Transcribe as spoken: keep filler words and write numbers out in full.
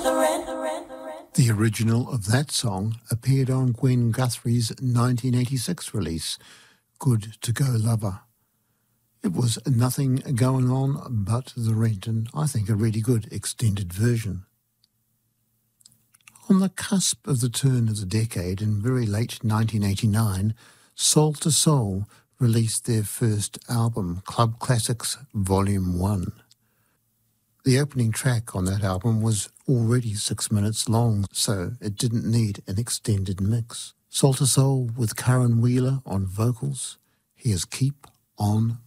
The original of that song appeared on Gwen Guthrie's nineteen eighty-six release, Good to Go Lover. It was Nothing Going On But the Rent, and I think a really good extended version. On the cusp of the turn of the decade, in very late nineteen eighty-nine, Soul to Soul released their first album, Club Classics Volume one. The opening track on that album was already six minutes long, so it didn't need an extended mix. Soul to Soul with Karen Wheeler on vocals. Here's Keep On